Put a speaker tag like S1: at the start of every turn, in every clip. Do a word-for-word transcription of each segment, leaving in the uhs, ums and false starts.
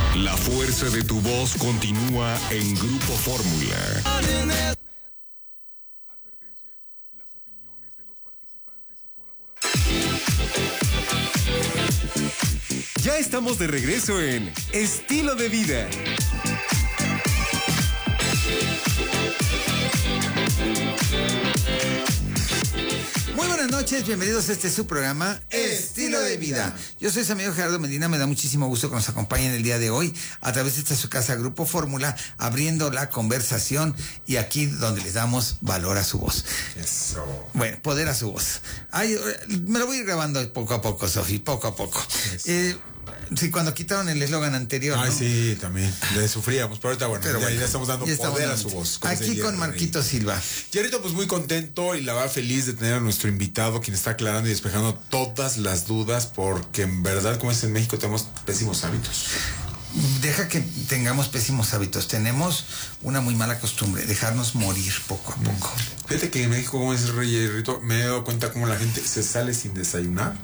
S1: La fuerza de tu voz continúa en Grupo Fórmula. Advertencia. Las opiniones de los participantes y colaboradores. Ya estamos de regreso en Estilo de Vida.
S2: Muy buenas noches, bienvenidos a este su programa Estilo de Vida. Yo soy su amigo Gerardo Medina, me da muchísimo gusto que nos acompañen el día de hoy a través de esta su casa Grupo Fórmula, abriendo la conversación y aquí donde les damos valor a su voz.
S3: Eso.
S2: Bueno, poder a su voz. Ay, me lo voy a ir grabando poco a poco, Sofi, poco a poco. Eh, sí, cuando quitaron el eslogan anterior,
S3: Ay,
S2: ¿no?
S3: sí, también. Le sufríamos, pero ahorita, bueno,
S2: Pero
S3: ya,
S2: bueno,
S3: ya estamos dando
S2: ya estamos
S3: poder
S2: dando.
S3: a su voz.
S2: Aquí con Marquito Silva.
S3: Yerrito, pues muy contento y la verdad feliz de tener a nuestro invitado, quien está aclarando y despejando todas las dudas, porque en verdad, como es en México, tenemos pésimos hábitos.
S2: Deja que tengamos pésimos hábitos. Tenemos una muy mala costumbre, dejarnos morir poco a poco.
S3: Fíjate que en México, como es el Rey Yerrito, me he dado cuenta cómo la gente se sale sin desayunar.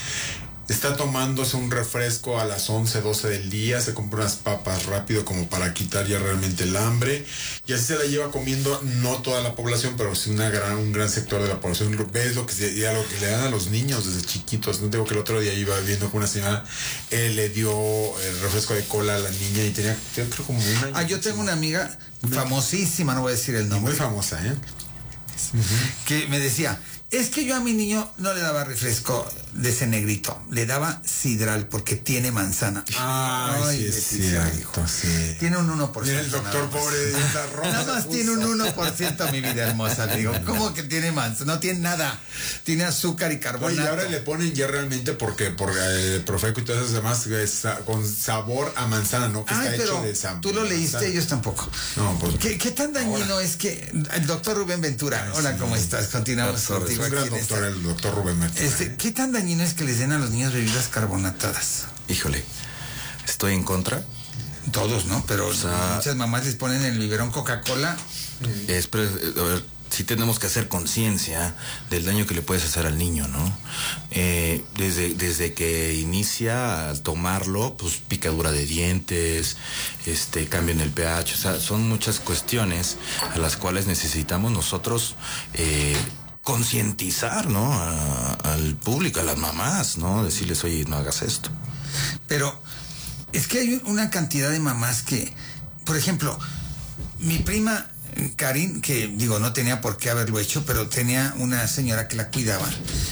S3: Está tomándose un refresco a las once, doce del día, se compra unas papas rápido como para quitar ya realmente el hambre, y así se la lleva comiendo, no toda la población, pero sí una gran, un gran sector de la población. Ves lo que, se, ya lo que le dan a los niños desde chiquitos. No tengo que el otro día iba viendo con una señora, eh, le dio el refresco de cola a la niña y tenía, creo como un año.
S2: Ah, yo tengo una amiga
S3: una...
S2: famosísima, no voy a decir el nombre.
S3: Muy famosa, ¿eh?
S2: Uh-huh. Que me decía, es que yo a mi niño no le daba refresco de ese negrito, le daba sidral porque tiene manzana.
S3: Ay, Ay sí, es cierto, sí.
S2: Tiene un uno por ciento.
S3: Mira el doctor pobre de esta rosa.
S2: Nada más tiene un uno por ciento, mi vida hermosa. Digo, ¿cómo que tiene manzana? No tiene nada. Tiene azúcar y carbonato.
S3: Oye, y ahora le ponen ya realmente porque por el Profeco y todas esas demás es, con sabor a manzana, ¿no? Que
S2: Ay,
S3: está
S2: pero
S3: hecho de sabor.
S2: Tú lo leíste, ellos tampoco.
S3: No, pues.
S2: ¿Qué, qué tan dañino ahora es que el doctor Rubén Ventura? Ay, hola, sí, ¿cómo estás? Continuamos
S3: doctor,
S2: contigo.
S3: Es un gran doctor, el doctor Rubén Ventura.
S2: Este, ¿Qué tan dañino es que les den a los niños bebidas carbonatadas?
S4: Híjole, estoy en contra.
S2: Todos, ¿no? Pero o sea, muchas mamás les ponen en el biberón Coca-Cola.
S4: Es, pero, a ver, sí tenemos que hacer conciencia del daño que le puedes hacer al niño, ¿no? Eh, desde, desde que inicia al tomarlo, pues picadura de dientes, este, cambio en el pH, o sea, son muchas cuestiones a las cuales necesitamos nosotros eh, concientizar, ¿no? A, al público, a las mamás, ¿no? Decirles, oye, no hagas esto.
S2: Pero es que hay una cantidad de mamás que, por ejemplo, mi prima Karin, que digo, no tenía por qué haberlo hecho, pero tenía una señora que la cuidaba.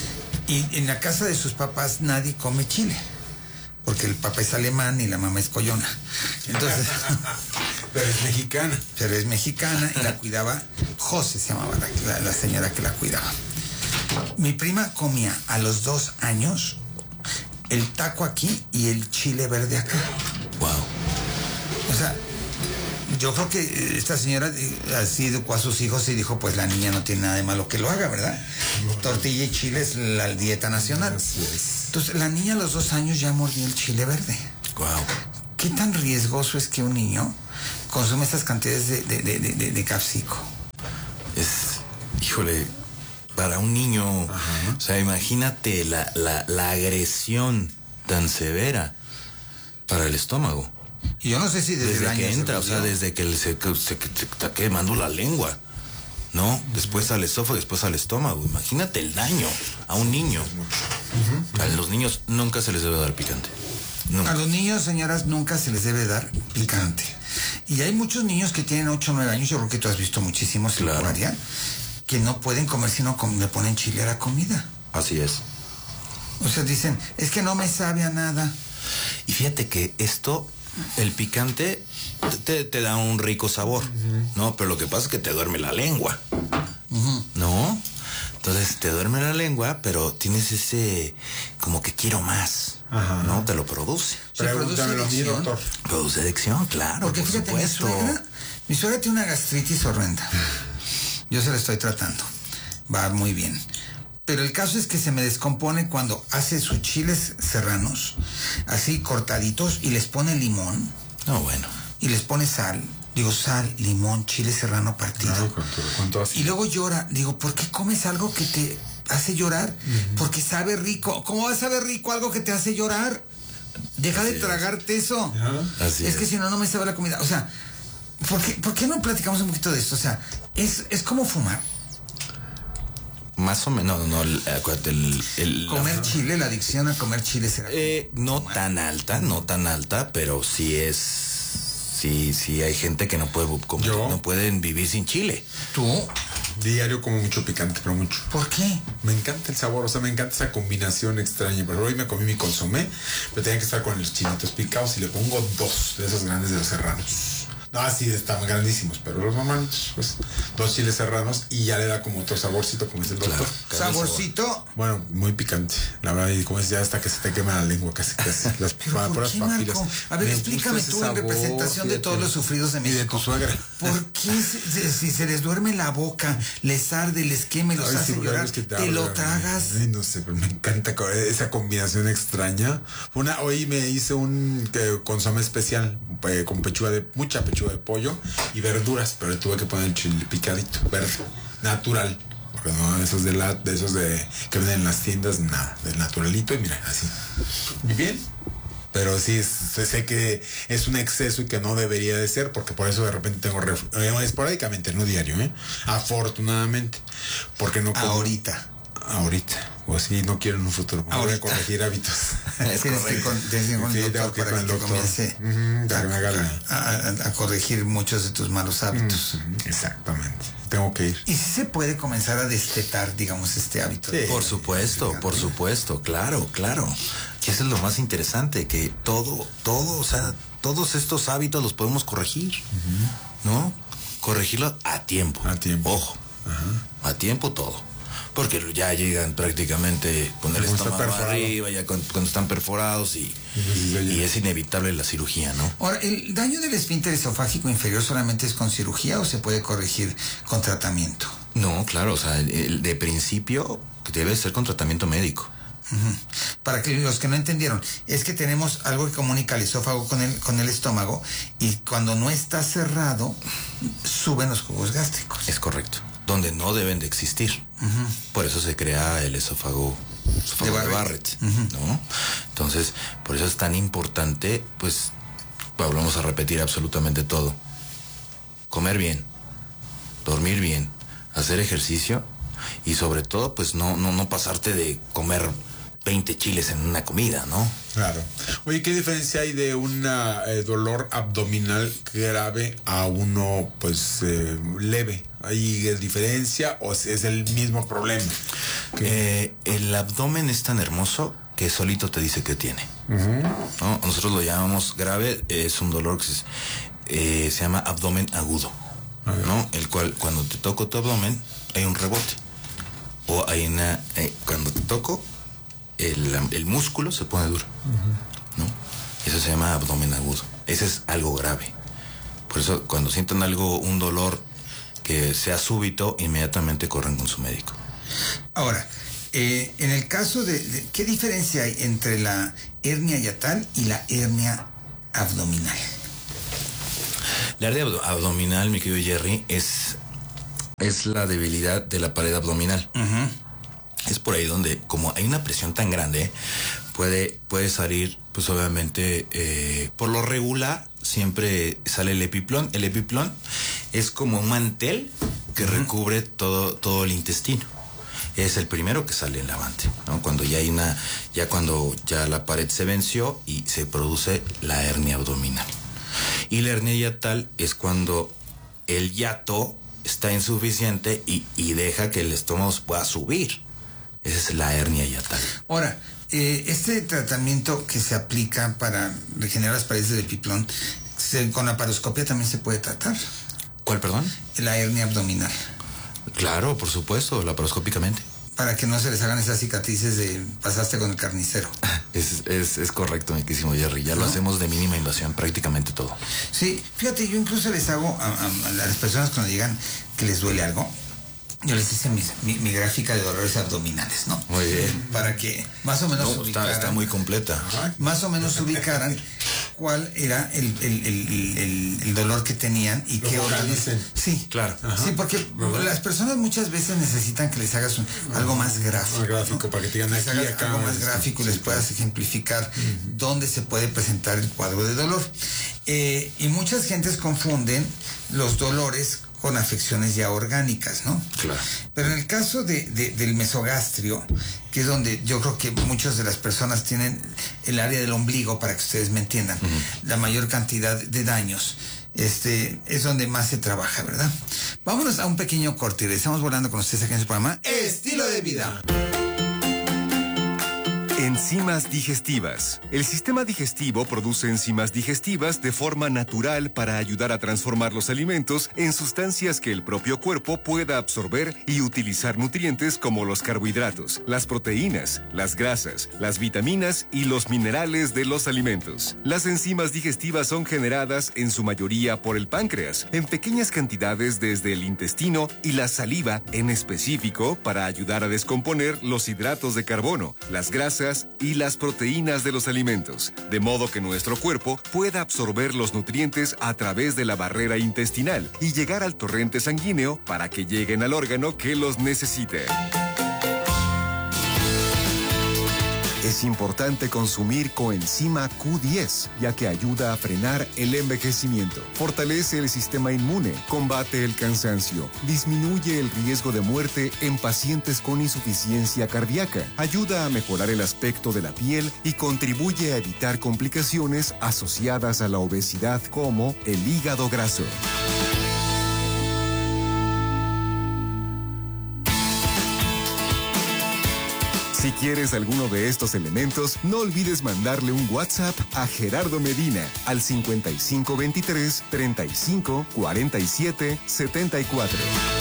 S2: Y en la casa de sus papás nadie come chile, porque el papá es alemán y la mamá es collona. Entonces...
S3: Pero es mexicana.
S2: Pero es mexicana y la cuidaba, José se llamaba la, la, la señora que la cuidaba. Mi prima comía a los dos años el taco aquí y el chile verde acá.
S4: Wow.
S2: O sea, yo creo que esta señora así educó a sus hijos y dijo, pues la niña no tiene nada de malo que lo haga, ¿verdad? No, tortilla y chile es la dieta nacional.
S3: Así es.
S2: Entonces, la niña a los dos años ya mordió el chile verde.
S4: Wow.
S2: ¿Qué tan riesgoso es que un niño consume estas cantidades de, de, de, de, de capsico?
S4: Es, híjole, para un niño, ajá, o sea, imagínate la, la, la agresión tan severa para el estómago.
S2: Y yo no sé si desde,
S4: desde
S2: el año
S4: que entra, o sea, desde que se, se, se, se está quemando la lengua, ¿no? Uh-huh. Después al esófago, después al estómago. Imagínate el daño a un niño. Uh-huh. A los niños nunca se les debe dar picante. Nunca.
S2: A los niños, señoras, nunca se les debe dar picante. Y hay muchos niños que tienen ocho o nueve años, yo creo que tú has visto muchísimos, claro, en tu área, que no pueden comer si no le ponen chile a la comida.
S4: Así es.
S2: O sea, dicen, es que no me sabe a nada.
S4: Y fíjate que esto, el picante, te, te da un rico sabor, uh-huh, ¿no? Pero lo que pasa es que te duerme la lengua, uh-huh, ¿no? Entonces te duerme la lengua, pero tienes ese, como que quiero más, ajá, ¿no? Te lo produce.
S3: Pregúntamelo a mí, doctor.
S4: Produce adicción, claro,
S2: porque
S4: por
S2: fíjate,
S4: supuesto.
S2: Mi suegra, mi suegra tiene una gastritis horrenda. Yo se la estoy tratando. Va muy bien. Pero el caso es que se me descompone cuando hace sus chiles serranos, así cortaditos, y les pone limón.
S4: No, bueno.
S2: Y les pone sal. Digo, sal, limón, chile serrano partido.
S3: Ay, ¿cuánto, cuánto hace?
S2: Y luego llora. Digo, ¿por qué comes algo que te hace llorar? Uh-huh. Porque sabe rico. ¿Cómo va a saber rico algo que te hace llorar? Deja
S4: Así
S2: de
S4: es.
S2: tragarte eso.
S4: Así
S2: es,
S4: es.
S2: que si no, no me sabe la comida. O sea, ¿por qué, ¿por qué no platicamos un poquito de esto? O sea, es, es como fumar.
S4: Más o menos, no, no, el, acuérdate, el, el-
S2: Comer
S4: la-
S2: chile, la adicción a comer chile será.
S4: Eh, no tan alta, no tan alta, pero sí es, sí, sí hay gente que no puede comer,
S3: ¿Yo?
S4: no pueden vivir sin chile.
S2: ¿Tú?
S3: Diario como mucho picante, pero mucho.
S2: ¿Por qué?
S3: Me encanta el sabor, o sea, me encanta esa combinación extraña. Pero hoy me comí mi consomé, pero tenía que estar con los chilitos picados y le pongo dos de esos grandes de los serranos. No, así están grandísimos, pero los normales, pues, dos chiles serranos y ya le da como otro saborcito, como dice el doctor.
S4: Claro.
S2: Saborcito.
S3: Bueno, muy picante, la verdad, y como es ya hasta que se te quema la lengua, casi, casi. Las
S2: ¿Pero por
S3: puras
S2: qué,
S3: papilas.
S2: Marco? A ver,
S3: Me
S2: explícame
S3: gusta ese
S2: tú en
S3: sabor,
S2: representación de
S3: fíjate.
S2: todos los sufridos de
S3: Y de
S2: México.
S3: tu suegra.
S2: ¿Por qué se- se- si se les duerme la boca, les arde, les quema y los
S3: Ay,
S2: hace
S3: sí, porque
S2: llorar,
S3: es que
S2: te,
S3: hablan.
S2: lo tragas?
S3: Ay, no sé, pero me encanta co- esa combinación extraña. Una, hoy me hice un eh, consomé especial eh, con pechuga de, mucha pechuga de pollo y verduras, pero le tuve que poner el chile picadito, verde, natural. Porque no, esos de la, de esos de que venden en las tiendas, nada, del naturalito y mira, así. Y bien. Pero sí, sé, sé que es un exceso y que no debería de ser, porque por eso de repente tengo ref- eh, esporádicamente, no diario, ¿eh? Afortunadamente. Porque no como-
S2: Ahorita.
S3: Ahorita. O sí, no quiero en un futuro. Me voy a
S2: Ahorita.
S3: corregir hábitos.
S4: Es
S2: Tienes que ir
S4: correcto.
S2: con, tienes que ir con
S3: Sí,
S2: el
S3: tengo
S2: doctor
S3: que ir
S2: para
S3: con
S2: que
S3: el
S2: te
S3: doctor.
S2: comience
S3: Ujú, para que me haga la-
S2: a, a- a corregir muchos de tus malos hábitos.
S3: Ujú, exactamente. Tengo que ir.
S2: Y si se puede comenzar a destetar, digamos, este hábito.
S3: Sí.
S4: Por supuesto, por supuesto, claro, claro. Y eso es lo más interesante, que todo, todo, o sea, todos estos hábitos los podemos corregir, ¿no? Corregirlos a tiempo.
S3: A tiempo.
S4: Ojo, a tiempo todo. Porque ya llegan prácticamente con el
S3: Como está
S4: estómago
S3: perforado.
S4: arriba, ya con- cuando están perforados y,
S3: Entonces, ya
S4: y
S3: llega.
S4: es inevitable la cirugía, ¿no?
S2: Ahora, ¿el daño del esfínter esofágico inferior solamente es con cirugía o se puede corregir con tratamiento?
S4: No, claro, o sea, el- el de principio debe ser con tratamiento médico.
S2: Ujú. Para que los que no entendieron, es que tenemos algo que comunica el esófago con el, con el estómago y cuando no está cerrado, suben los jugos gástricos.
S4: Es correcto. Donde no deben de existir. Por eso se crea el esófago, esófago
S2: De
S4: de
S2: Barrett.
S4: Barrett, ¿no? Entonces, por eso es tan importante, pues, volvemos a repetir absolutamente todo. Comer bien, dormir bien, hacer ejercicio y sobre todo, pues, no, no, no pasarte de comer veinte chiles en una comida, ¿no?
S3: Claro. Oye, ¿qué diferencia hay de un dolor abdominal grave a uno, pues, eh, leve? ¿Hay diferencia o es el mismo problema?
S4: Eh, el abdomen es tan hermoso que solito te dice que tiene. ¿No? Nosotros lo llamamos grave, es un dolor que se, eh, se llama abdomen agudo, ¿no? El cual cuando te toco tu abdomen hay un rebote. O hay una... eh, cuando te toco, el, el músculo se pone duro, ¿no? Eso se llama abdomen agudo. Ese es algo grave. Por eso cuando sientan algo, un dolor que sea súbito, inmediatamente corren con su médico.
S2: Ahora, eh, en el caso de, de- ¿qué diferencia hay entre la hernia hiatal y la hernia abdominal?
S4: La hernia abdo- abdominal, mi querido Jerry, es, es la debilidad de la pared abdominal. Es por ahí donde, como hay una presión tan grande, puede, puede salir, pues obviamente, eh, por lo regular, siempre sale el epiplón. El epiplón es como un mantel que recubre todo, todo el intestino. Es el primero que sale en la avante, ¿no? Cuando ya hay una, ya cuando ya la pared se venció y se produce la hernia abdominal. Y la hernia hiatal es cuando el hiato está insuficiente y, y deja que el estómago pueda subir. Esa es la hernia hiatal.
S2: Ahora, eh, este tratamiento que se aplica para regenerar las paredes del epiplón, se- con la paroscopia también se puede tratar
S4: ¿Cuál, perdón?
S2: la hernia abdominal,
S4: Claro, por supuesto, laparoscópicamente.
S2: para que no se les hagan esas cicatrices de pasaste con el carnicero.
S4: Es, es, es correcto, mi querísimo Jerry. Ya lo
S2: ¿No?
S4: hacemos de mínima invasión, prácticamente todo.
S2: Sí, fíjate, yo incluso les hago a, a- a las personas cuando digan que les duele algo, yo les hice mis- mi, mi gráfica de dolores abdominales, ¿no?
S4: Muy bien.
S2: Para que más o menos
S4: No,
S2: se
S4: está,
S2: ubicaran,
S4: está muy completa.
S2: más o menos se ubicaran cuál era el, el, el, el, el dolor que tenían y
S3: Lo
S2: qué órganos.
S4: Sí, claro.
S2: Ajá. Sí, porque Ajá. las personas muchas veces necesitan que les hagas un, algo más gráfico.
S3: Más gráfico, ¿no? Para que te digan aquí,
S2: hagas
S3: acá,
S2: algo más gráfico y les puedas ejemplificar uh-huh. dónde se puede presentar el cuadro de dolor. Eh, y muchas gentes confunden los dolores con afecciones ya orgánicas, ¿no?
S4: Claro.
S2: Pero en el caso de, de, del mesogastrio, que es donde yo creo que muchas de las personas tienen el área del ombligo, para que ustedes me entiendan, uh-huh. la mayor cantidad de daños, este, es donde más se trabaja, ¿verdad? Vámonos a un pequeño corte y regresamos volando con ustedes aquí en su programa Estilo de Vida.
S1: Enzimas digestivas. El sistema digestivo produce enzimas digestivas de forma natural para ayudar a transformar los alimentos en sustancias que el propio cuerpo pueda absorber y utilizar nutrientes como los carbohidratos, las proteínas, las grasas, las vitaminas y los minerales de los alimentos. Las enzimas digestivas son generadas en su mayoría por el páncreas, en pequeñas cantidades desde el intestino y la saliva en específico para ayudar a descomponer los hidratos de carbono, las grasas y las proteínas de los alimentos, de modo que nuestro cuerpo pueda absorber los nutrientes a través de la barrera intestinal y llegar al torrente sanguíneo para que lleguen al órgano que los necesite. Es importante consumir coenzima Q diez, ya que ayuda a frenar el envejecimiento, fortalece el sistema inmune, combate el cansancio, disminuye el riesgo de muerte en pacientes con insuficiencia cardíaca, ayuda a mejorar el aspecto de la piel y contribuye a evitar complicaciones asociadas a la obesidad como el hígado graso. Si quieres alguno de estos elementos, no olvides mandarle un WhatsApp a Gerardo Medina al cincuenta y cinco veintitrés, treinta y cinco, cuarenta y siete, setenta y cuatro.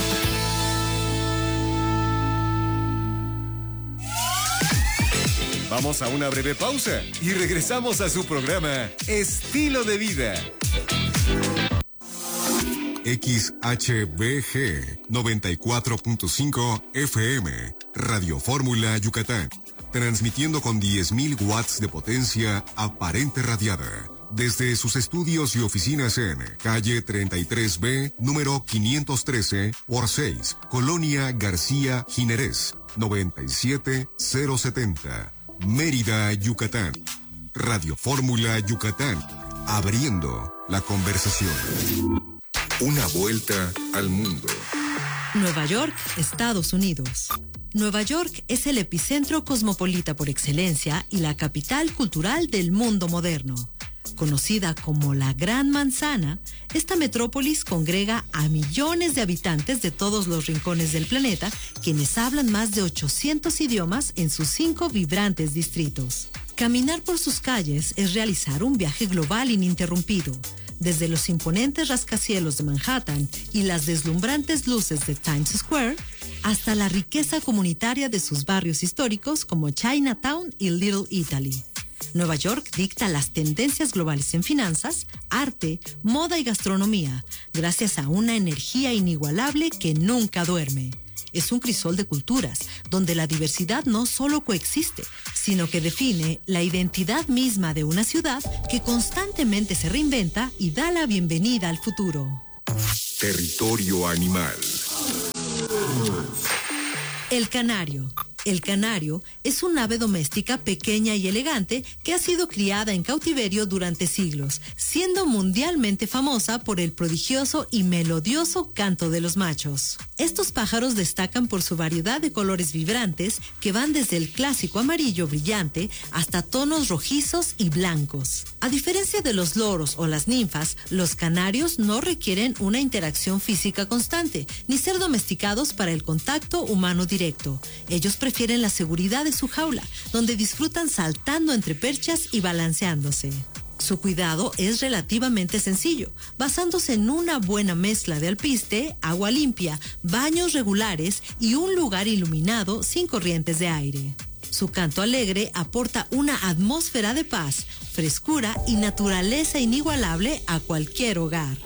S1: Vamos a una breve pausa y regresamos a su programa Estilo de Vida. X H B G noventa y cuatro punto cinco F M, Radio Fórmula Yucatán, transmitiendo con diez mil watts de potencia aparente radiada, desde sus estudios y oficinas en calle treinta y tres B, número quinientos trece, por seis, Colonia García Jiménez, noventa y siete mil setenta, Mérida, Yucatán. Radio Fórmula Yucatán, abriendo la conversación. Una vuelta al mundo.
S5: Nueva York, Estados Unidos. Nueva York es el epicentro cosmopolita por excelencia y la capital cultural del mundo moderno. Conocida como la Gran Manzana, esta metrópolis congrega a millones de habitantes de todos los rincones del planeta, quienes hablan más de ochocientos idiomas en sus cinco vibrantes distritos. Caminar por sus calles es realizar un viaje global ininterrumpido. Desde los imponentes rascacielos de Manhattan y las deslumbrantes luces de Times Square, hasta la riqueza comunitaria de sus barrios históricos como Chinatown y Little Italy. Nueva York dicta las tendencias globales en finanzas, arte, moda y gastronomía, gracias a una energía inigualable que nunca duerme. Es un crisol de culturas, donde la diversidad no solo coexiste, sino que define la identidad misma de una ciudad que constantemente se reinventa y da la bienvenida al futuro.
S1: Territorio animal.
S5: El canario. El canario es un ave doméstica pequeña y elegante que ha sido criada en cautiverio durante siglos, siendo mundialmente famosa por el prodigioso y melodioso canto de los machos. Estos pájaros destacan por su variedad de colores vibrantes que van desde el clásico amarillo brillante hasta tonos rojizos y blancos. A diferencia de los loros o las ninfas, los canarios no requieren una interacción física constante, ni ser domesticados para el contacto humano directo. Ellos prefieren Prefieren la seguridad de su jaula, donde disfrutan saltando entre perchas y balanceándose. Su cuidado es relativamente sencillo, basándose en una buena mezcla de alpiste, agua limpia, baños regulares y un lugar iluminado sin corrientes de aire. Su canto alegre aporta una atmósfera de paz, frescura y naturaleza inigualable a cualquier hogar.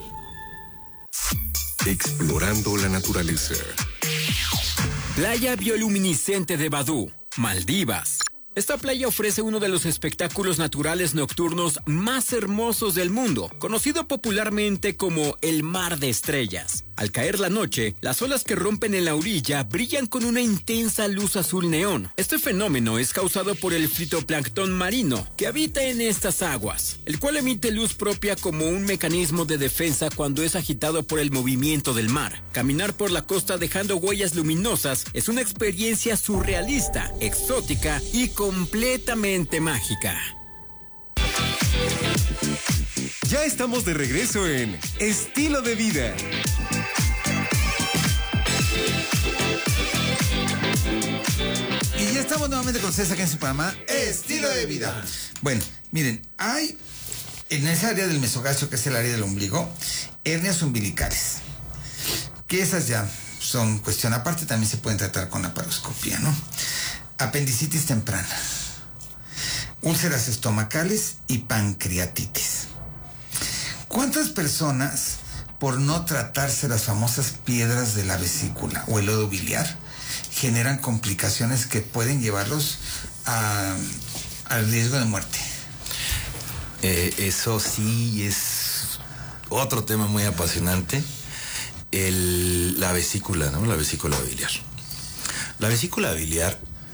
S1: Explorando la naturaleza.
S6: Playa bioluminiscente de Badú, Maldivas. Esta playa ofrece uno de los espectáculos naturales nocturnos más hermosos del mundo, conocido popularmente como el Mar de Estrellas. Al caer la noche, las olas que rompen en la orilla brillan con una intensa luz azul neón. Este fenómeno es causado por el fitoplancton marino que habita en estas aguas, el cual emite luz propia como un mecanismo de defensa cuando es agitado por el movimiento del mar. Caminar por la costa dejando huellas luminosas es una experiencia surrealista, exótica y completamente mágica.
S1: Ya estamos de regreso en Estilo de Vida.
S2: Y ya estamos nuevamente con ustedes aquí en su programa Estilo de Vida. Bueno, miren, hay en esa área del mesogastrio, que es el área del ombligo, hernias umbilicales, que esas ya son cuestión aparte, también se pueden tratar con laparoscopía, ¿no? Apendicitis temprana, úlceras estomacales y pancreatitis. ¿Cuántas personas, por no tratarse las famosas piedras de la vesícula o el lodo biliar, generan complicaciones que pueden llevarlos a, al riesgo de muerte?
S4: Eh, eso sí es otro tema muy apasionante. El, la vesícula, ¿no? La vesícula biliar. La vesícula biliar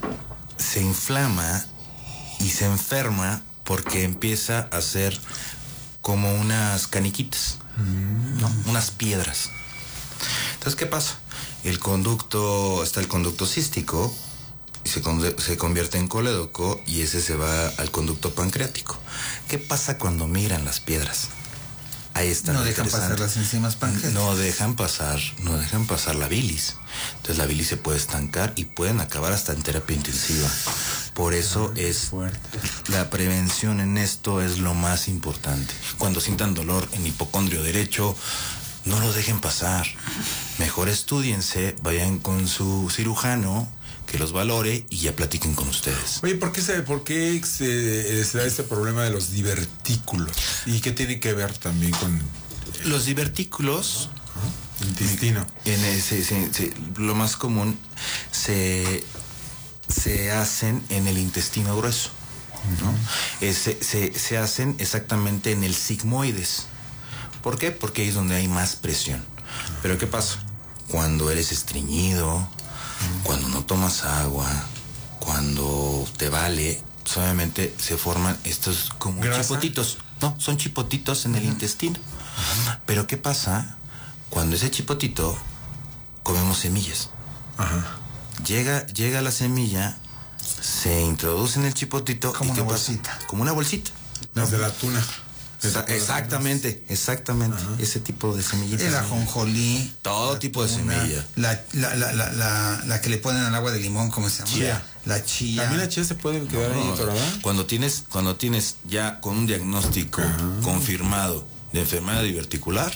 S4: se inflama y se enferma porque empieza a ser como unas caniquitas, ¿no? Unas piedras. Entonces, ¿qué pasa? El conducto, está el conducto cístico y se, con, se convierte en colédoco y ese se va al conducto pancreático. ¿Qué pasa cuando migran las piedras? Ahí está.
S2: No dejan pasar las enzimas pancreáticas.
S4: No dejan pasar, no dejan pasar la bilis. Entonces la bilis se puede estancar y pueden acabar hasta en terapia intensiva. Por eso Ay, es fuerte. La prevención en esto es lo más importante. Cuando sientan dolor en hipocondrio derecho, no lo dejen pasar. Mejor estúdiense, vayan con su cirujano que los valore y ya platiquen con ustedes.
S3: Oye, ¿por qué se, por qué se, se da este problema de los divertículos? ¿Y qué tiene que ver también con
S4: los divertículos?
S3: ¿No? Intestino.
S4: En ese, se, se, lo más común se, se hacen en el intestino grueso, ¿no? Uh-huh. eh, se, se, se hacen exactamente en el sigmoides. ¿Por qué? Porque ahí es donde hay más presión. Uh-huh. Pero ¿qué pasa? Cuando eres estreñido, cuando no tomas agua, cuando te vale, obviamente se forman estos como ¿Grasa? chipotitos. No, son chipotitos en uh-huh. el intestino. Uh-huh. Pero ¿qué pasa? Cuando ese chipotito comemos semillas. Uh-huh. Llega, llega la semilla, se introduce en el chipotito.
S2: Como
S4: ¿y
S2: una
S4: qué
S2: bolsita.
S4: Pasa? Como una bolsita.
S3: Las de la tuna.
S4: Exactamente, exactamente. Uh-huh. Ese tipo de semillitas.
S2: El ajonjolí.
S4: Todo tipo de
S2: tuna,
S4: semilla.
S2: La, la, la, la, la, la que le ponen al agua de limón, ¿cómo se llama?
S3: Chía.
S2: La chía.
S3: También la chía se puede quedar no, ahí atorada.
S4: Cuando tienes, cuando tienes ya con un diagnóstico uh-huh. confirmado de enfermedad diverticular,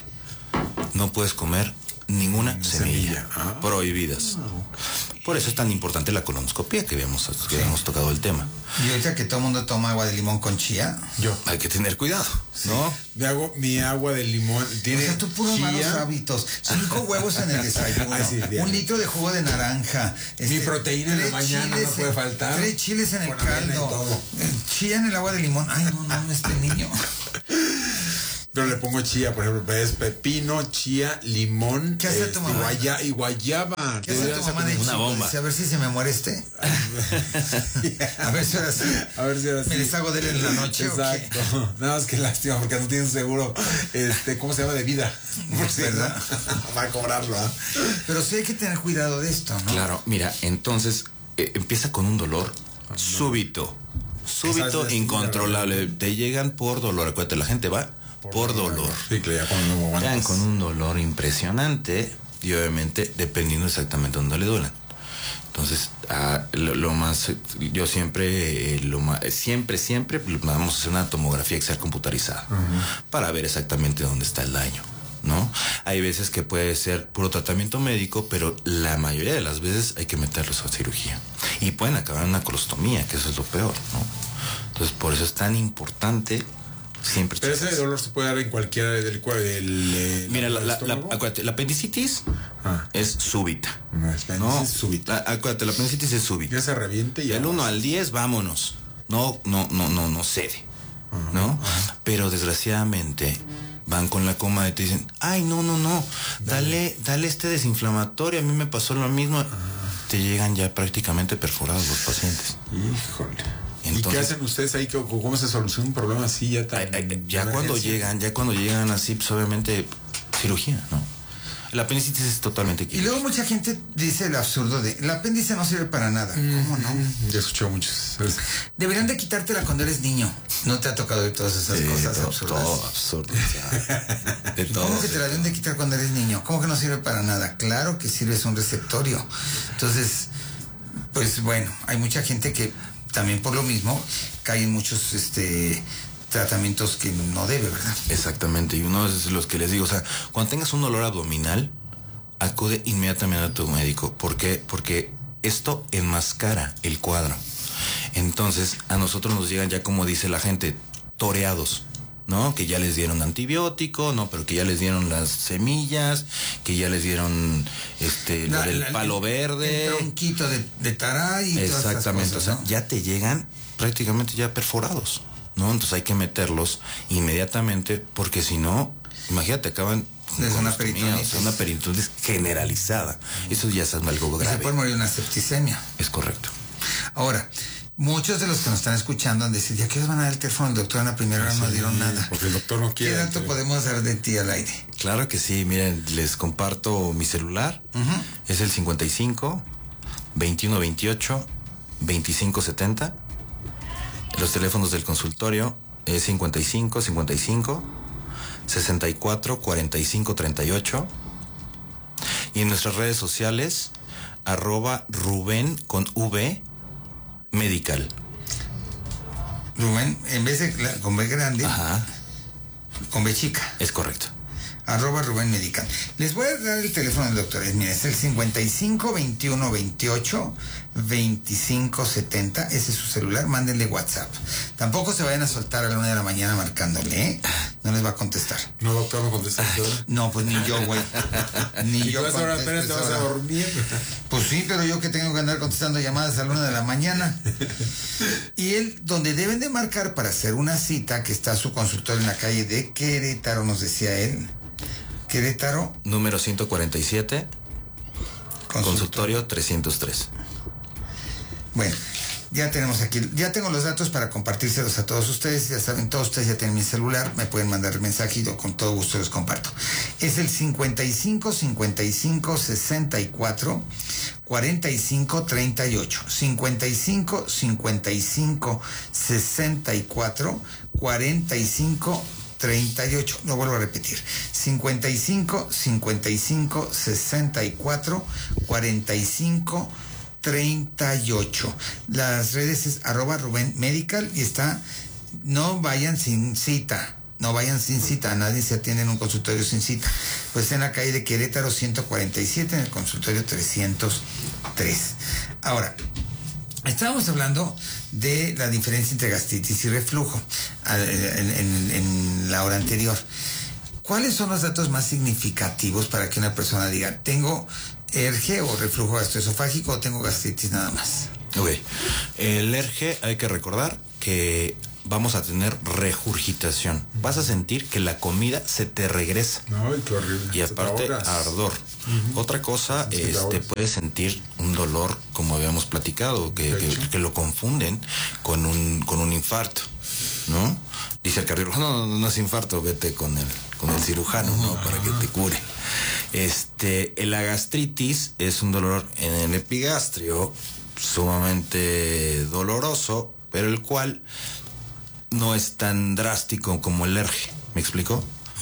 S4: no puedes comer ninguna mm, semilla. semilla. Ah. Prohibidas. Oh. Por eso es tan importante la colonoscopia que habíamos, que sí. habíamos tocado el tema.
S2: Y ahorita que todo el mundo toma agua de limón con chía.
S4: Yo. Hay que tener cuidado, sí. ¿no?
S3: Me hago mi agua de limón. ¿Tiene
S2: o sea, tú puros malos hábitos. Cinco huevos en el desayuno. Ay, sí, un litro de jugo de naranja.
S3: Este, mi proteína en la mañana no puede faltar.
S2: Tres chiles en el caldo. Chía en el agua de limón. Ay, no, no, este niño.
S3: Pero le pongo chía, por ejemplo, es pepino, chía, limón.
S2: ¿Qué hace tu mamá?
S3: Guaya, y guayaba.
S2: ¿Qué hace tu mamá de
S4: una bomba?
S2: Dice, a ver si se me muere este. A ver si ahora sí.
S3: A ver si ahora sí.
S2: Me les hago de él en la noche.
S3: Exacto. Nada más que lástima, porque no tienen seguro, este, ¿cómo se llama? De vida.
S2: ¿Es verdad?
S3: Va a cobrarlo, ¿eh?
S2: Pero sí hay que tener cuidado de esto, ¿no?
S4: Claro, mira, entonces eh, empieza con un dolor oh, no. súbito. Súbito, es incontrolable. Te llegan por dolor. Acuérdate, la gente va por, por dolor.
S3: Sí, que ya cuando no aguantas.
S4: Llegan con un dolor impresionante y obviamente dependiendo exactamente dónde le duelen. Entonces, ah, lo, lo más, yo siempre, eh, lo más, siempre, siempre vamos a hacer una tomografía axial computarizada uh-huh. para ver exactamente dónde está el daño, ¿no? Hay veces que puede ser puro tratamiento médico, pero la mayoría de las veces hay que meterlos a cirugía. Y pueden acabar en una colostomía, que eso es lo peor, ¿no? Entonces, por eso es tan importante Siempre
S3: Pero
S4: checas.
S3: ese dolor se puede dar en cualquiera del cuerpo. Del,
S4: Mira, la, la, la,
S3: estómago.
S4: acuérdate, la apendicitis
S3: Ah.
S4: es súbita.
S3: No, es
S4: ¿no?
S3: súbita.
S4: La, acuérdate, la apendicitis es súbita.
S3: Ya se reviente y
S4: Del
S3: ya
S4: uno
S3: vas.
S4: al diez, vámonos. No, no, no, no, no cede.
S3: Ajá,
S4: ¿No?
S3: ajá.
S4: Pero desgraciadamente van con la coma y te dicen, ay, no, no, no, dale, dale este desinflamatorio, a mí me pasó lo mismo. Te llegan ya prácticamente perforados los pacientes.
S3: Híjole. ¿Y qué
S4: Entonces-
S3: hacen ustedes ahí? ¿Cómo cómo se soluciona un problema así ya tan...
S4: Ay, ay, ya
S3: de
S4: cuando
S3: emergencia?
S4: llegan, ya cuando llegan así, pues obviamente cirugía, ¿no? El apendicitis es totalmente
S2: Y
S4: quirúrgico.
S2: luego mucha gente dice el absurdo de, el apéndice no sirve para nada. ¿Cómo no?
S3: Mm, Ya he escuchado muchos.
S2: Deberían de quitártela cuando eres niño. ¿No te ha tocado ver todas esas
S4: Sí,
S2: cosas
S4: todo,
S2: absurdas?
S4: todo absurdo. o sea, de todo.
S2: ¿Cómo que te la deben de quitar cuando eres niño? ¿Cómo que no sirve para nada? Claro que sirve, es un receptorio. Entonces, pues bueno, hay mucha gente que también por lo mismo cae en muchos este tratamientos que no debe, ¿verdad?
S4: Exactamente, y uno es los que les digo, o sea, cuando tengas un dolor abdominal, acude inmediatamente a tu médico. ¿Por qué? Porque esto enmascara el cuadro. Entonces, a nosotros nos llegan ya, como dice la gente, toreados, ¿no? Que ya les dieron antibiótico, no, pero que ya les dieron las semillas, que ya les dieron este lo
S2: La-
S4: del
S2: la-
S4: palo verde.
S2: El tronquito de, de taray y todas esas
S4: Exactamente,
S2: cosas,
S4: o sea,
S2: ¿no?
S4: ya te llegan prácticamente ya perforados, ¿no? Entonces hay que meterlos inmediatamente, porque si no, imagínate, acaban
S2: Es
S4: con
S2: una
S4: ostomía,
S2: peritonitis.
S4: o sea, una peritonitis generalizada. Eso ya es algo
S2: Y se
S4: grave.
S2: puede morir una septicemia.
S4: Es correcto.
S2: Ahora, muchos de los que nos están escuchando han decidido, ¿a qué hora van a dar el teléfono al doctor? En la primera hora no dieron nada.
S3: Porque el doctor no
S2: ¿Qué
S3: quiere.
S2: dato podemos dar de ti al aire?
S4: Claro que sí, miren, les comparto mi celular.
S2: Ujú.
S4: Es el cincuenta y cinco, veintiuno veintiocho, veinticinco setenta. Los teléfonos del consultorio es cincuenta y cinco, cincuenta y cinco, sesenta y cuatro, cuarenta y cinco, treinta y ocho. Y en nuestras redes sociales, arroba Rubén con V Medical.
S2: Rubén, en vez de la- con B grande,
S4: Ajá,
S2: con B chica.
S4: es correcto.
S2: Arroba Rubén Medical. Les voy a dar el teléfono del doctor. Es, mira, es el cincuenta y cinco, veintiuno veintiocho, veinticinco setenta. Ese es su celular. Mándenle WhatsApp. Tampoco se vayan a soltar a la una de la mañana marcándole, ¿eh? No les va a contestar.
S3: No, doctor, no contesta.
S2: No, pues ni yo, güey. Ni
S3: Y
S2: yo.
S3: tú ahora
S2: contesto
S3: apenas te
S2: esa
S3: vas a
S2: hora.
S3: dormir.
S2: Pues sí, pero yo que tengo que andar contestando llamadas a la una de la mañana. Y él, donde deben de marcar para hacer una cita, que está su consultorio en la calle de Querétaro, nos decía él. Querétaro,
S4: Número ciento cuarenta y siete, consultorio trescientos tres.
S2: Bueno, ya tenemos aquí, ya tengo los datos para compartírselos a todos ustedes. Ya saben, todos ustedes ya tienen mi celular, me pueden mandar mensaje y yo con todo gusto los comparto. Es el cincuenta y cinco, cincuenta y cinco, sesenta y cuatro, cuarenta y cinco, treinta y ocho. cincuenta y cinco, cincuenta y cinco, sesenta y cuatro, cuarenta y cinco, treinta y ocho. Lo vuelvo a repetir. cincuenta y cinco, cincuenta y cinco, sesenta y cuatro, cuarenta y cinco, treinta y ocho. Las redes es arroba Rubén Medical y está, no vayan sin cita. No vayan sin cita, nadie se atiende en un consultorio sin cita. Pues en la calle de Querétaro ciento cuarenta y siete, en el consultorio trescientos tres. Ahora, estábamos hablando de la diferencia entre gastritis y reflujo en, en- en la hora anterior. ¿Cuáles son los datos más significativos para que una persona diga, tengo E R G o reflujo gastroesofágico o tengo gastritis nada más?
S4: Ok. El E R G hay que recordar que vamos a tener regurgitación. Vas a sentir que la comida se te regresa.
S3: Ay, qué horrible.
S4: Y
S3: Se te
S4: aparte,
S3: ahogas.
S4: ardor. Otra cosa,
S3: Sí, te
S4: este,
S3: ahogas.
S4: puedes sentir un dolor, como habíamos platicado, que,
S3: Pecho.
S4: que, que lo confunden con un, con un infarto, ¿no? Dice el cardiólogo, no, no, no es infarto, vete con el, con el cirujano, ¿no? Para que te cure. Este, la gastritis es un dolor en el epigastrio sumamente doloroso, pero el cual no es tan drástico como el E R G. ¿Me explico?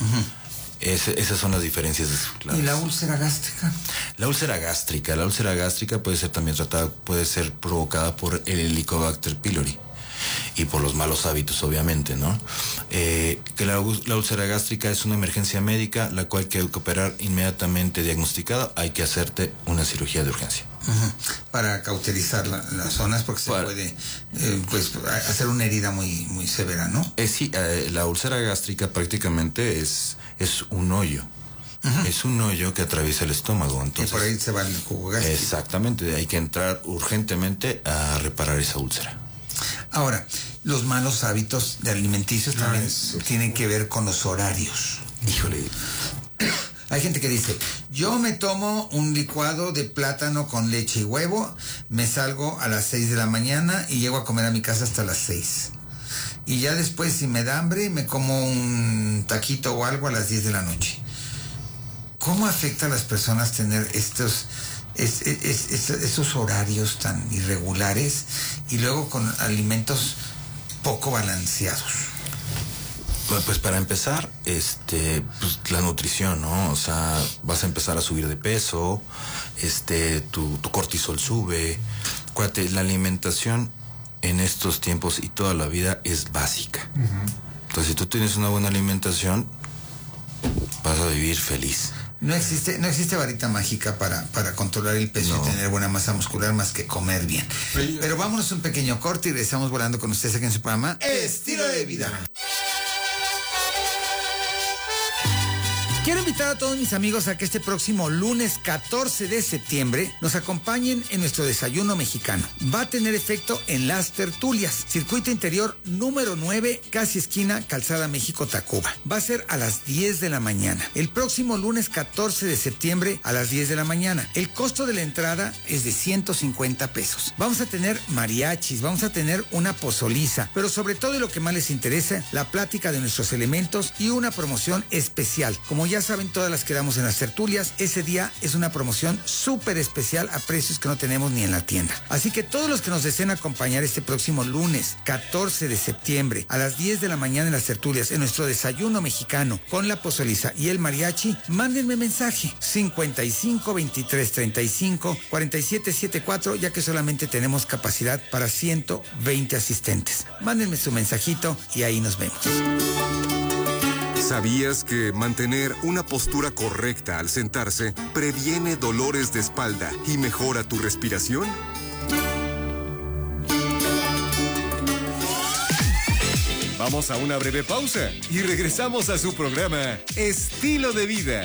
S4: Ese- esas son las diferencias. claras.
S2: ¿Y la úlcera gástrica?
S4: La úlcera gástrica, la úlcera gástrica puede ser también tratada, puede ser provocada por el Helicobacter pylori. y por los malos hábitos, obviamente, ¿no? Eh, que la, la úlcera gástrica es una emergencia médica, la cual hay que operar inmediatamente diagnosticada, hay que hacerte una cirugía de urgencia.
S2: Uh-huh. Para cauterizar la, las zonas, porque se Para, puede eh, pues hacer una herida muy, muy severa, ¿no?
S4: Eh, sí, eh, la úlcera gástrica prácticamente es, es un hoyo. Uh-huh. Es un hoyo que atraviesa el estómago. Entonces,
S2: y por ahí se va el jugo gástrico.
S4: Exactamente, hay que entrar urgentemente a reparar esa úlcera.
S2: Ahora, los malos hábitos de alimenticios también ah, eso, tienen que ver con los horarios.
S4: Híjole.
S2: Hay gente que dice, yo me tomo un licuado de plátano con leche y huevo, me salgo a las seis de la mañana y llego a comer a mi casa hasta las seis. Y ya después, si me da hambre, me como un taquito o algo a las diez de la noche. ¿Cómo afecta a las personas tener estos, es, es, es, esos horarios tan irregulares y luego con alimentos poco balanceados?
S4: Bueno, pues para empezar, este, pues la nutrición, ¿no? O sea, vas a empezar a subir de peso, este, tu, tu cortisol sube. Acuérdate, la alimentación en estos tiempos y toda la vida es básica. Uh-huh. Entonces, si tú tienes una buena alimentación, vas a vivir feliz.
S2: No existe, no existe varita mágica para, para controlar el peso no. y tener buena masa muscular más que comer bien. Pero, Pero vámonos un pequeño corte y regresamos volando con ustedes aquí en su programa Estilo de Vida. Quiero invitar a todos mis amigos a que este próximo lunes catorce de septiembre nos acompañen en nuestro desayuno mexicano. Va a tener efecto en Las Tertulias, circuito interior número nueve, casi esquina Calzada México-Tacuba. Va a ser a las diez de la mañana. El próximo lunes catorce de septiembre a las diez de la mañana. El costo de la entrada es de ciento cincuenta pesos. Vamos a tener mariachis, vamos a tener una pozoliza, pero sobre todo y lo que más les interesa, la plática de nuestros elementos y una promoción especial. Como ya Ya saben, todas las que damos en Las Tertulias, ese día es una promoción súper especial a precios que no tenemos ni en la tienda. Así que todos los que nos deseen acompañar este próximo lunes, catorce de septiembre, a las diez de la mañana en Las Tertulias, en nuestro desayuno mexicano, con la pozoliza y el mariachi, mándenme mensaje, cincuenta y cinco, veintitrés, treinta y cinco, cuarenta y siete setenta y cuatro, ya que solamente tenemos capacidad para ciento veinte asistentes. Mándenme su mensajito y ahí nos vemos.
S1: ¿Sabías que mantener una postura correcta al sentarse previene dolores de espalda y mejora tu respiración? Vamos a una breve pausa y regresamos a su programa Estilo de Vida.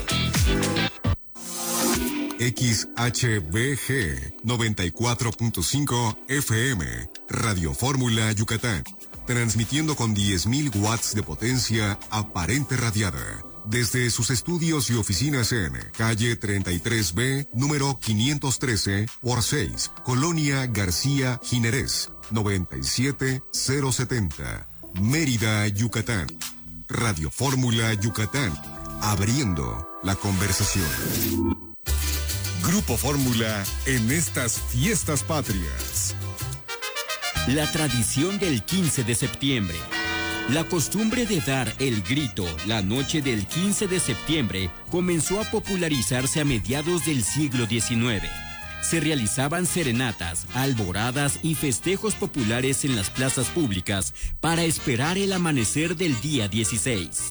S1: X H B G noventa y cuatro punto cinco F M, Radio Fórmula Yucatán. Transmitiendo con diez mil watts de potencia aparente radiada. Desde sus estudios y oficinas en calle treinta y tres B, número quinientos trece por seis, Colonia García Jiménez, noventa y siete mil setenta, Mérida, Yucatán. Radio Fórmula Yucatán, abriendo la conversación. Grupo Fórmula en estas fiestas patrias.
S6: La tradición del quince de septiembre. La costumbre de dar el grito la noche del quince de septiembre comenzó a popularizarse a mediados del siglo diecinueve. Se realizaban serenatas, alboradas y festejos populares en las plazas públicas para esperar el amanecer del día dieciséis.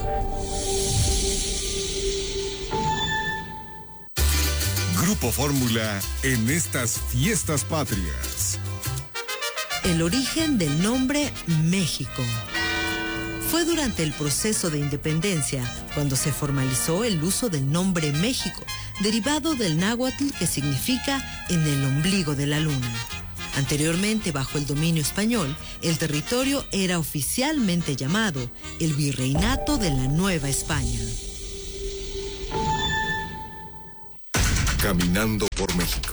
S1: Grupo Fórmula en estas fiestas patrias.
S5: El origen del nombre México. Fue durante el proceso de independencia cuando se formalizó el uso del nombre México, derivado del náhuatl que significa en el ombligo de la luna. Anteriormente, bajo el dominio español, el territorio era oficialmente llamado el Virreinato de la Nueva España.
S1: Caminando por México.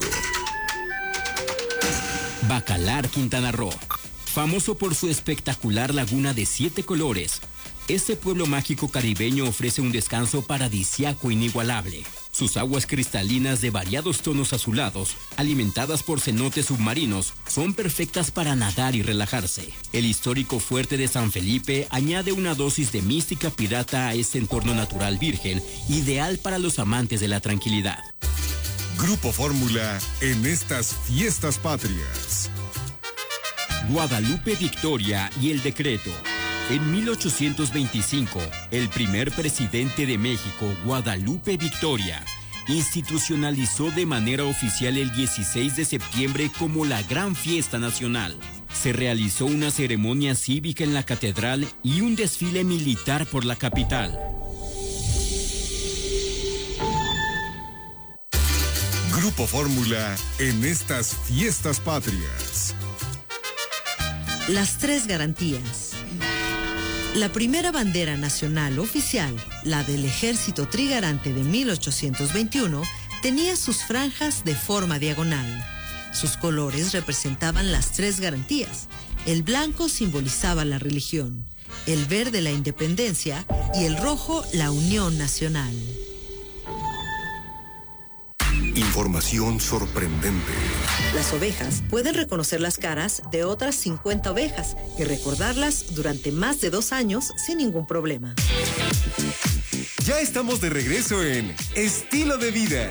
S6: Bacalar, Quintana Roo. Famoso por su espectacular laguna de siete colores, este pueblo mágico caribeño ofrece un descanso paradisíaco inigualable. Sus aguas cristalinas de variados tonos azulados, alimentadas por cenotes submarinos, son perfectas para nadar y relajarse. El histórico fuerte de San Felipe añade una dosis de mística pirata a este entorno natural virgen, ideal para los amantes de la tranquilidad.
S1: Grupo Fórmula en estas fiestas patrias.
S6: Guadalupe Victoria y el decreto. En mil ochocientos veinticinco, el primer presidente de México, Guadalupe Victoria, institucionalizó de manera oficial el dieciséis de septiembre como la gran fiesta nacional. Se realizó una ceremonia cívica en la catedral y un desfile militar por la capital.
S1: Grupo Fórmula en estas fiestas patrias.
S5: Las tres garantías. La primera bandera nacional oficial, la del Ejército Trigarante de mil ochocientos veintiuno, tenía sus franjas de forma diagonal. Sus colores representaban las tres garantías. El blanco simbolizaba la religión, el verde la independencia y el rojo la unión nacional.
S1: Información sorprendente.
S5: Las ovejas pueden reconocer las caras de otras cincuenta ovejas y recordarlas durante más de dos años sin ningún problema.
S1: Ya estamos de regreso en Estilo de Vida.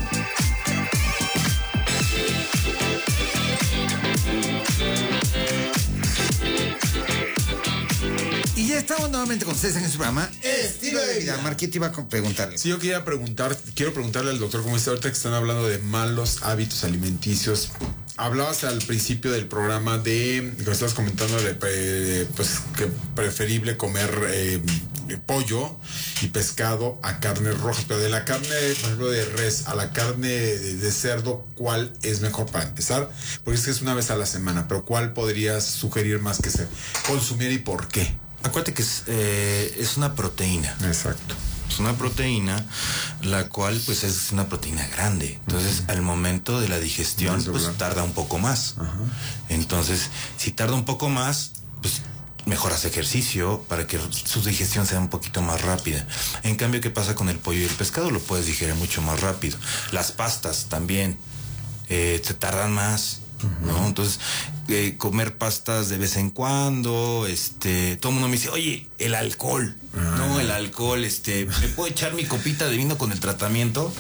S2: Y ya estamos nuevamente con ustedes en este programa Estilo de Vida. Marquito iba a preguntarle.
S3: Sí, yo quería preguntar, quiero preguntarle al doctor cómo está ahorita que están hablando de malos hábitos alimenticios. Hablabas al principio del programa de, que estabas comentando de, de pues que preferible comer eh, pollo y pescado a carne roja, pero de la carne, por ejemplo, de res a la carne de, de cerdo, ¿cuál es mejor para empezar? Porque es que es una vez a la semana, pero ¿cuál podrías sugerir más que se consumiera y por qué?
S4: Acuérdate que es, eh, es una proteína.
S3: Exacto.
S4: Es una proteína, la cual pues es una proteína grande. Entonces, uh-huh. al momento de la digestión, pues tarda un poco más. Uh-huh. Entonces, si tarda un poco más, pues mejor haz ejercicio para que su digestión sea un poquito más rápida. En cambio, ¿qué pasa con el pollo y el pescado? Lo puedes digerir mucho más rápido. Las pastas también eh, se tardan más. ¿No? Entonces, eh, comer pastas de vez en cuando, este, todo el mundo me dice, oye, el alcohol, ah. no, el alcohol, este, ¿me puedo echar mi copita de vino con el tratamiento?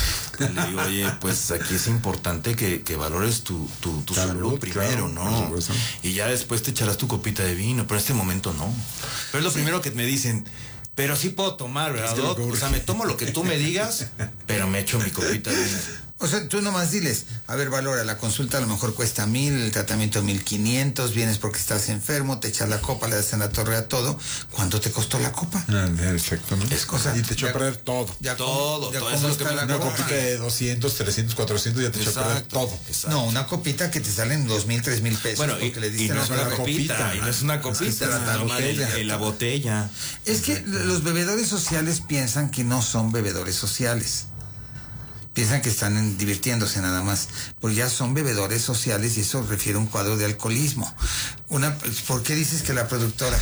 S4: Y le digo, oye, pues aquí es importante que, que valores tu, tu, tu salud, salud primero, claro, ¿no? Y ya después te echarás tu copita de vino, pero en este momento no. Pero es lo sí. primero que me dicen, pero sí puedo tomar, ¿verdad, es que Doc? O sea, me tomo lo que tú me digas, pero me echo mi copita de vino.
S2: O sea, tú nomás diles, a ver, valora, la consulta a lo mejor cuesta mil, el tratamiento mil quinientos, vienes porque estás enfermo, te echas la copa, le das en la torre a todo. ¿Cuánto te costó la copa?
S3: Ah, exactamente.
S2: Es cosa.
S3: Y te echó a perder todo.
S2: Ya
S4: todo,
S2: ya
S4: todo eso es lo que
S3: una copa. Copita de doscientos, trescientos, cuatrocientos, ya te echó a perder todo.
S2: Exacto. No, una copita que te salen dos mil, tres mil pesos.
S4: Bueno, y,
S2: porque le diste
S4: y no es una copita, copita, y no es una copita,
S2: es la botella.
S4: En la botella.
S2: Es que los bebedores sociales piensan que no son bebedores sociales. Piensan que están divirtiéndose nada más, pues ya son bebedores sociales y eso refiere a un cuadro de alcoholismo. Una, ¿por qué dices que la productora?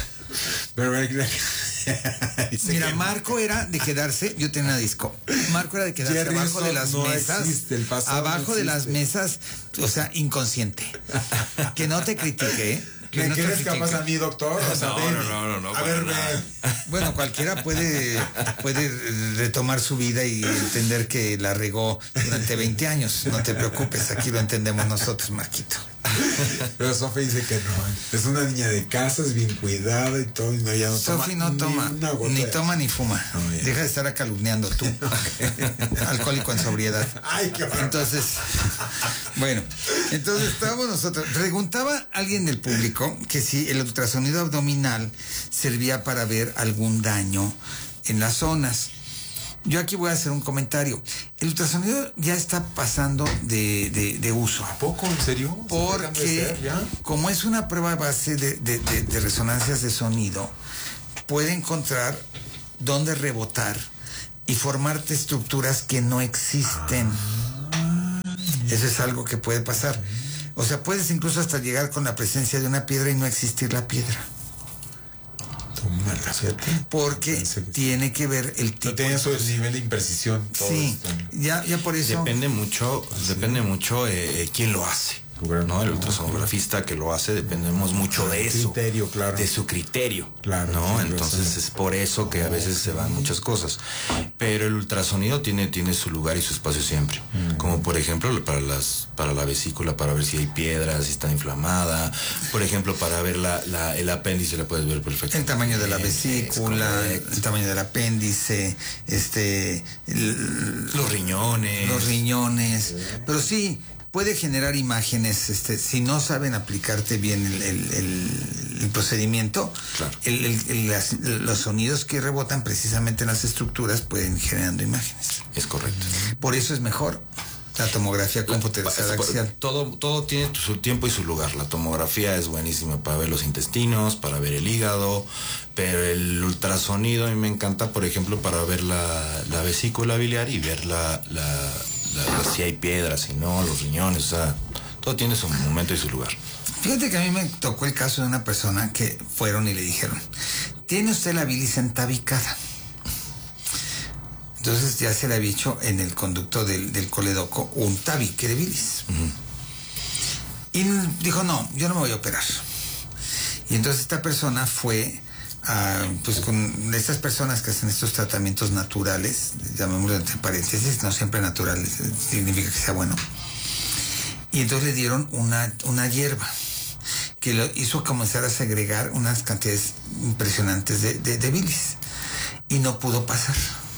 S2: Mira, Marco era de quedarse, yo tenía una disco, Marco era de quedarse Jerry, abajo de las no mesas, existe, abajo no de las mesas, o sea, inconsciente. Que no te critique, ¿eh?
S3: ¿Me no quieres capaz a mí, doctor? O sea,
S4: no, no, no, no, no.
S3: A ver, ven.
S2: Bueno, cualquiera puede, puede retomar su vida y entender que la regó durante veinte años. No te preocupes, aquí lo entendemos nosotros, Marquito.
S3: Pero Sofi dice que no. Es una niña de casa, es bien cuidada y todo. Y no, ya no
S2: Sofi no toma, ni, ni toma ni fuma. No, deja de estar acalumniando tú. Okay. Alcohólico en sobriedad.
S3: Ay, qué horror.
S2: Entonces, bueno, entonces estábamos nosotros. Preguntaba alguien del público que si el ultrasonido abdominal servía para ver algún daño en las zonas. Yo aquí voy a hacer un comentario. El ultrasonido ya está pasando de, de, de uso.
S3: ¿A poco? ¿En serio?
S2: Porque como es una prueba base de, de, de, de resonancias de sonido, puede encontrar dónde rebotar y formarte estructuras que no existen. Ah, Eso es algo que puede pasar. O sea, puedes incluso hasta llegar con la presencia de una piedra y no existir la piedra. Porque que tiene que ver el tipo.
S3: No tiene su nivel de imprecisión.
S2: Sí, ya, ya por eso.
S4: Depende mucho, depende mucho eh, quién lo hace. ¿no? El ultrasonografista que lo hace, dependemos mucho de eso.
S3: Criterio, claro.
S4: De su criterio.
S3: Claro.
S4: ¿no?
S3: Sí,
S4: Entonces es por eso que a veces se van muchas cosas. Pero el ultrasonido tiene, tiene su lugar y su espacio siempre. Mm. Como por ejemplo para las, para la vesícula, para ver si hay piedras, si está inflamada. Por ejemplo, para ver la, la, el apéndice le puedes ver perfectamente.
S2: El tamaño de la vesícula, el tamaño del apéndice, este el,
S4: los riñones.
S2: Los riñones. Sí. Pero sí, puede generar imágenes, este, si no saben aplicarte bien el, el, el, el procedimiento, claro. el, el, el, las, los sonidos que rebotan precisamente en las estructuras pueden ir generando imágenes.
S4: Es correcto.
S2: Por eso es mejor la tomografía computerizada axial.
S4: Todo, todo tiene su tiempo y su lugar. La tomografía es buenísima para ver los intestinos, para ver el hígado, pero el ultrasonido a mí me encanta, por ejemplo, para ver la, la vesícula biliar y ver la, la, la, la si hay piedras, si no, los riñones, o sea, todo tiene su momento y su lugar.
S2: Fíjate que a mí me tocó el caso de una persona que fueron y le dijeron, ¿tiene usted la bilis entabicada? Entonces ya se le había hecho en el conducto del, del coledoco un tabique de bilis. Uh-huh. Y dijo, no, yo no me voy a operar. Y entonces esta persona fue, a, pues con estas personas que hacen estos tratamientos naturales, llamémoslo entre paréntesis, no siempre naturales, significa que sea bueno. Y entonces le dieron una, una hierba que lo hizo comenzar a segregar unas cantidades impresionantes de, de, de bilis. Y no pudo pasar.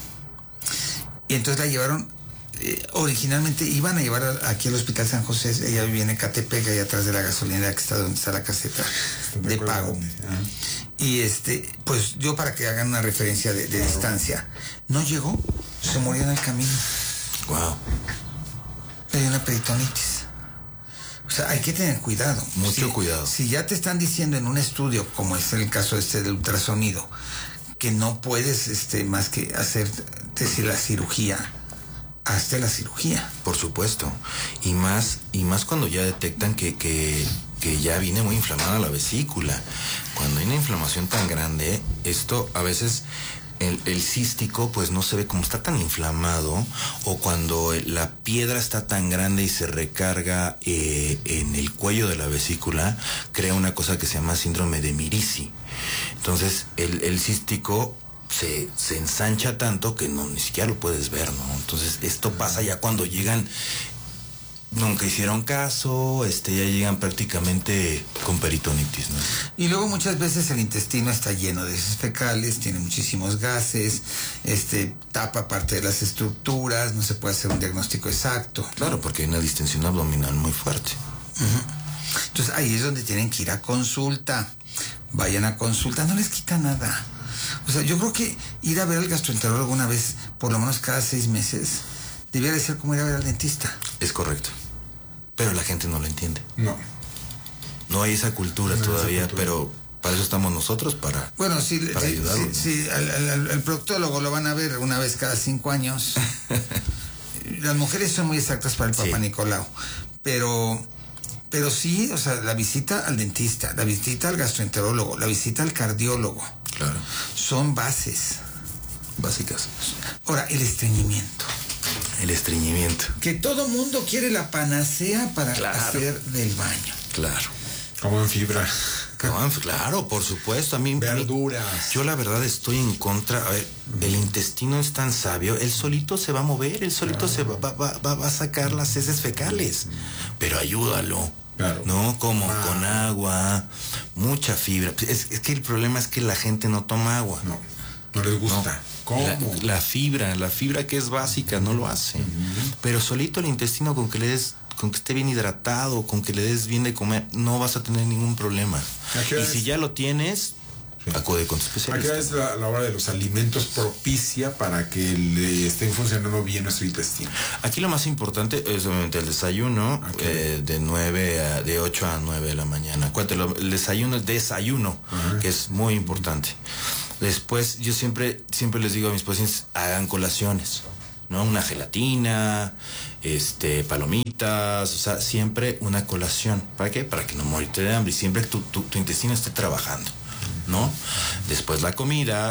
S2: Y entonces la llevaron, eh, originalmente iban a llevar a, aquí al Hospital San José, ella vivía en Ecatepec, ahí atrás de la gasolinera que está donde está la caseta de pago. Y este, pues yo para que hagan una referencia de, de distancia, no llegó, se murió en el camino.
S4: Wow.
S2: Le dio una peritonitis. O sea, hay que tener cuidado.
S4: Mucho
S2: si,
S4: cuidado.
S2: Si ya te están diciendo en un estudio, como es el caso este del ultrasonido, que no puedes este más que hacerte si la cirugía, hazte la cirugía.
S4: Por supuesto. Y más, y más cuando ya detectan que, que, que ya viene muy inflamada la vesícula. Cuando hay una inflamación tan grande, esto a veces el, el cístico pues no se ve como está tan inflamado, o cuando la piedra está tan grande y se recarga eh, en el cuello de la vesícula, crea una cosa que se llama síndrome de Mirici. Entonces el, el cístico se, se ensancha tanto que no ni siquiera lo puedes ver, ¿no? Entonces esto pasa ya cuando llegan, nunca hicieron caso, este ya llegan prácticamente con peritonitis, ¿no?
S2: Y luego muchas veces el intestino está lleno de heces fecales, tiene muchísimos gases, este tapa parte de las estructuras, no se puede hacer un diagnóstico exacto.
S4: Claro, porque hay una distensión abdominal muy fuerte.
S2: Uh-huh. Entonces ahí es donde tienen que ir a consulta. Vayan a consulta, no les quita nada. O sea, yo creo que ir a ver al gastroenterólogo una vez, por lo menos cada seis meses, debería de ser como ir a ver al dentista.
S4: Es correcto. Pero la gente no lo entiende.
S3: No.
S4: No hay esa cultura no todavía, esa cultura. Pero para eso estamos nosotros, para,
S2: bueno, sí,
S4: para
S2: sí,
S4: ayudarlos.
S2: Sí, sí, al, al, al proctólogo lo van a ver una vez cada cinco años. Las mujeres son muy exactas para el Papá sí. Nicolau, pero... Pero sí, o sea, la visita al dentista, la visita al gastroenterólogo, la visita al cardiólogo.
S4: Claro.
S2: Son bases.
S4: Básicas.
S2: Ahora, el estreñimiento.
S4: El estreñimiento.
S2: Que todo mundo quiere la panacea para
S4: claro.
S2: hacer del baño.
S4: Claro.
S3: Como en fibra.
S4: No, claro, por supuesto. A mí,
S3: verduras.
S4: A mí, yo la verdad estoy en contra. A ver, el intestino es tan sabio, él solito se va a mover, él solito claro. se va, va, va, va a sacar las heces fecales. Pero ayúdalo.
S3: Claro.
S4: No, como
S3: ah.
S4: con agua, mucha fibra. Es, es que el problema es que la gente no toma agua.
S3: No, no les gusta.
S4: No.
S3: ¿Cómo?
S4: La, la fibra, la fibra que es básica, no lo hace. Uh-huh. Pero solito el intestino, con que le des, con que esté bien hidratado, con que le des bien de comer, no vas a tener ningún problema. Y es? si ya lo tienes, sí. acude con tu especialista.
S3: Aquí es la, la hora de los alimentos propicia para que le estén funcionando bien nuestro intestino.
S4: Aquí lo más importante es obviamente el desayuno, okay. eh, de nueve a, de ocho a nueve de la mañana. Acuérdate, el desayuno es desayuno, uh-huh. que es muy importante. Después, yo siempre, siempre les digo a mis pacientes, hagan colaciones, ¿no? Una gelatina, este, palomitas, o sea, siempre una colación. ¿Para qué? Para que no morirte de hambre y siempre tu, tu, tu intestino esté trabajando, ¿no? Después la comida,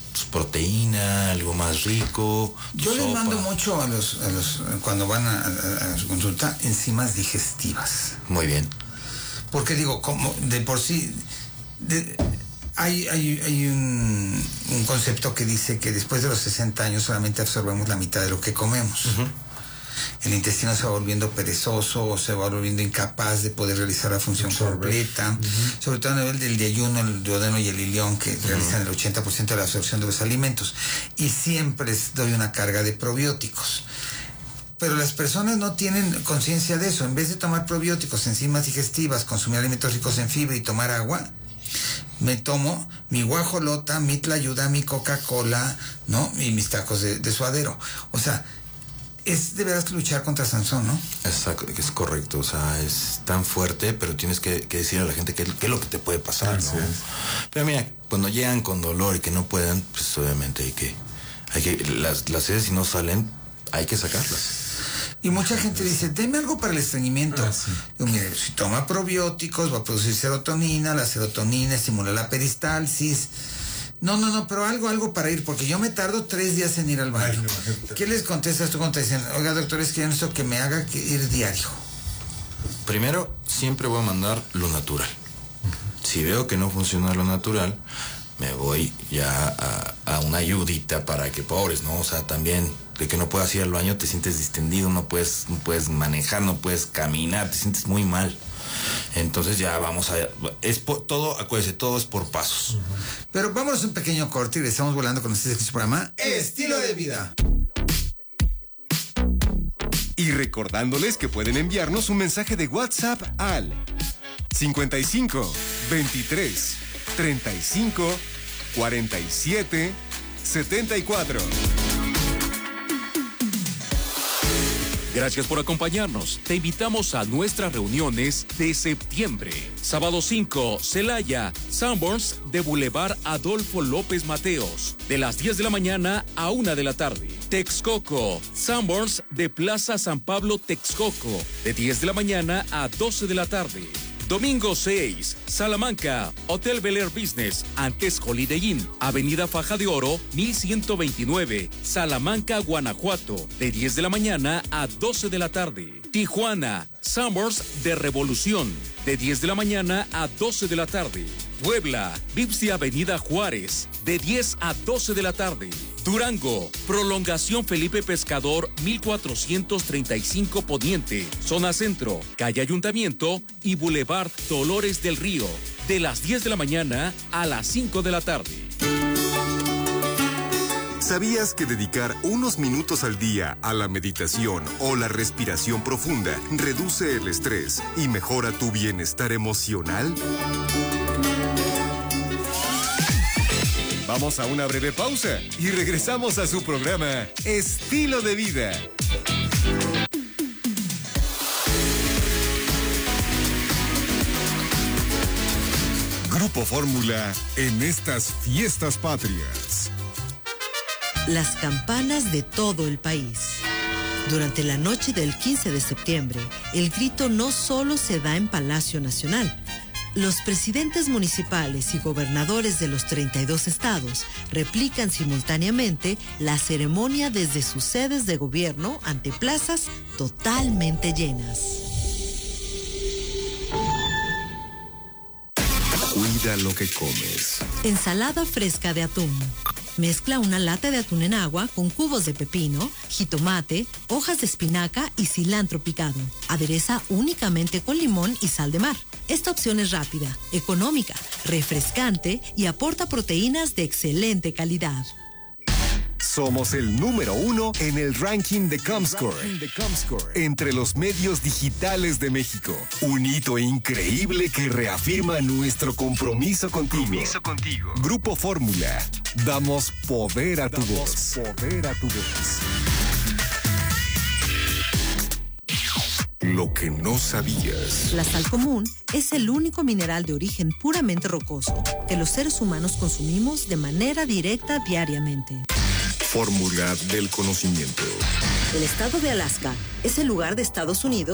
S4: proteína, algo más rico.
S2: Yo les
S4: sopa.
S2: mando mucho a los, a los cuando van a, a, a su consulta, enzimas digestivas.
S4: Muy bien.
S2: Porque digo, como de por sí, de, hay, hay, hay un, un concepto que dice que después de los sesenta años solamente absorbemos la mitad de lo que comemos. Uh-huh. El intestino se va volviendo perezoso o se va volviendo incapaz de poder realizar la función completa, uh-huh. sobre todo a nivel del ayuno, el duodeno y el ilión, que uh-huh. realizan el ochenta por ciento de la absorción de los alimentos. Y siempre les doy una carga de probióticos. Pero las personas no tienen conciencia de eso. En vez de tomar probióticos, enzimas digestivas, consumir alimentos ricos en fibra y tomar agua, me tomo mi guajolota, mi tlayuda, mi Coca-Cola, ¿no? Y mis tacos de, de suadero. O sea, es de veras luchar contra Sansón, ¿no?
S4: Exacto, es correcto. O sea, es tan fuerte, pero tienes que, que decir a la gente qué es lo que te puede pasar, ¿no? Sí. Pero mira, cuando llegan con dolor y que no puedan, pues obviamente hay que, hay que, las, las heces si no salen, hay que sacarlas.
S2: Y mucha gente dice, deme algo para el estreñimiento. Ah, sí. Digo, mire, si toma probióticos, va a producir serotonina, la serotonina estimula la peristalsis. No, no, no, pero algo, algo para ir, porque yo me tardo tres días en ir al baño. Ay, no, ¿qué les contestas tú cuando te dicen, oiga, doctor, es que yo necesito que me haga que ir diario?
S4: Primero, siempre voy a mandar lo natural. Uh-huh. Si veo que no funciona lo natural, me voy ya a, a una ayudita para que, pobres, ¿no? O sea, también de que no puedas ir al baño, te sientes distendido, no puedes, no puedes manejar, no puedes caminar, te sientes muy mal. Entonces ya vamos a... Es por, todo, acuérdense, todo es por pasos. Uh-huh.
S2: Pero vámonos un pequeño corte y estamos volando con este programa Estilo de Vida.
S1: Y recordándoles que pueden enviarnos un mensaje de WhatsApp al cincuenta y cinco, veintitrés, treinta y cinco, cuarenta y siete, setenta y cuatro.
S7: Gracias por acompañarnos. Te invitamos a nuestras reuniones de septiembre. Sábado cinco, Celaya, Sanborns de Boulevard Adolfo López Mateos, de las diez de la mañana a una de la tarde. Texcoco, Sanborns de Plaza San Pablo, Texcoco, de diez de la mañana a doce de la tarde. Domingo seis, Salamanca, Hotel Bel Air Business, antes Holiday Inn, Avenida Faja de Oro, mil ciento veintinueve, Salamanca, Guanajuato, de diez de la mañana a doce de la tarde. Tijuana, Sanborns de Revolución, de diez de la mañana a doce de la tarde. Puebla, Vips de Avenida Juárez, de diez a doce de la tarde. Durango, Prolongación Felipe Pescador, mil cuatrocientos treinta y cinco Poniente, Zona Centro, Calle Ayuntamiento y Boulevard Dolores del Río, de las diez de la mañana a las cinco de la tarde.
S1: ¿Sabías que dedicar unos minutos al día a la meditación o la respiración profunda reduce el estrés y mejora tu bienestar emocional? Vamos a una breve pausa y regresamos a su programa Estilo de Vida. Grupo Fórmula en estas fiestas patrias.
S5: Las campanas de todo el país. Durante la noche del quince de septiembre, el grito no solo se da en Palacio Nacional. Los presidentes municipales y gobernadores de los treinta y dos estados replican simultáneamente la ceremonia desde sus sedes de gobierno ante plazas totalmente llenas.
S1: Cuida lo que comes.
S5: Ensalada fresca de atún. Mezcla una lata de atún en agua con cubos de pepino, jitomate, hojas de espinaca y cilantro picado. Adereza únicamente con limón y sal de mar. Esta opción es rápida, económica, refrescante y aporta proteínas de excelente calidad.
S1: Somos el número uno en el ranking de Comscore, entre los medios digitales de México. Un hito increíble que reafirma nuestro compromiso contigo. Compromiso contigo. Grupo Fórmula. Damos poder a tu voz. Poder a tu voz. Lo que no sabías.
S5: La sal común es el único mineral de origen puramente rocoso que los seres humanos consumimos de manera directa diariamente.
S1: Fórmula del conocimiento.
S5: El estado de Alaska es el lugar de Estados Unidos